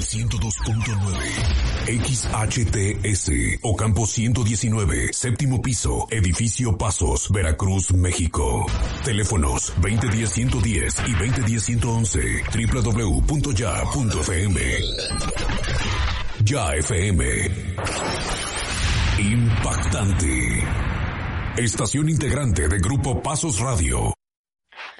102.9 XHTS, Ocampo 119, séptimo piso, edificio Pasos, Veracruz, México. Teléfonos 2010-110 y 2010-111, www.ya.fm. Ya FM. Impactante. Estación integrante de Grupo Pasos Radio.